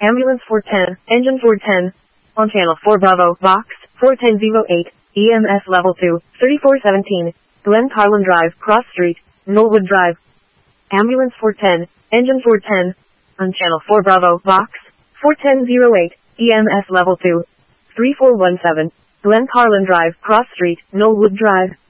Ambulance 410, engine 410. On channel 4 Bravo, box 4108, EMS level 2, 3417, Glen Carlin Drive, Cross Street, Knollwood Drive. Ambulance 410, engine 410. On channel 4 Bravo, box 4108, EMS level 2, 3417, Glen Carlin Drive, Cross Street, Knollwood Drive.